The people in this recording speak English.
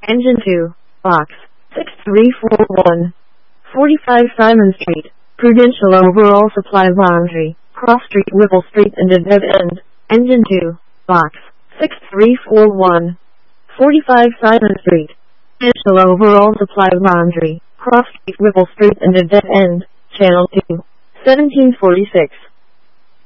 Engine 2, Box 6341, 45 Simon Street, Prudential Overall Supply Laundry, Cross Street, Whipple Street and a dead end. Engine 2, Box 6341, 45 Simon Street, Prudential Overall Supply Laundry, Cross Street, Whipple Street and a dead end. Channel 2, 1746.